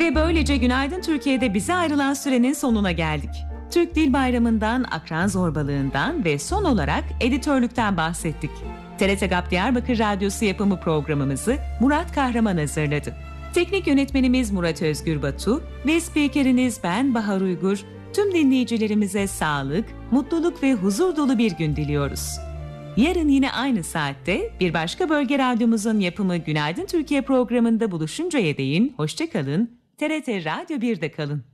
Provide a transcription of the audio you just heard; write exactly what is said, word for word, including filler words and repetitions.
Ve böylece Günaydın Türkiye'de bize ayrılan sürenin sonuna geldik. Türk Dil Bayramı'ndan, akran zorbalığından ve son olarak editörlükten bahsettik. T R T GAP Diyarbakır Radyosu yapımı programımızı Murat Kahraman hazırladı. Teknik yönetmenimiz Murat Özgür Batu ve spikeriniz ben Bahar Uygur. Tüm dinleyicilerimize sağlık, mutluluk ve huzur dolu bir gün diliyoruz. Yarın yine aynı saatte bir başka bölge radyomuzun yapımı Günaydın Türkiye programında buluşuncaya değin hoşça kalın, T R T Radyo birde kalın.